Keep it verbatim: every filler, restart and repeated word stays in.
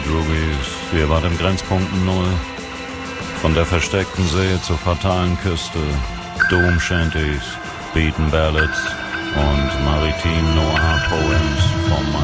Rubies, ihr wart im Grenzpunkt Null. Von der versteckten See zur fatalen Küste, Doom Shanties, Beaten Ballads und Maritim Noir Poems vom